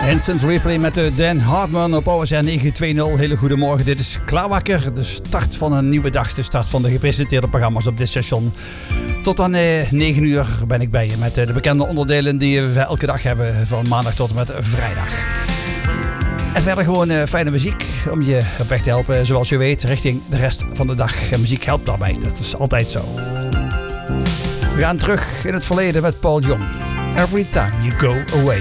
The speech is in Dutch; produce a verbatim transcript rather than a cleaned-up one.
Instant Replay met de Dan Hartman op O S R negen twintig. Hele goede morgen, dit is Klaarwakker. De start van een nieuwe dag, de start van de gepresenteerde programma's op dit station. Tot aan eh, negen uur ben ik bij je met eh, de bekende onderdelen die we elke dag hebben. Van maandag tot en met vrijdag. En verder gewoon eh, fijne muziek om je op weg te helpen, zoals je weet, richting de rest van de dag. En muziek helpt daarbij, dat is altijd zo. We gaan terug in het verleden met Paul Young. Every time you go away.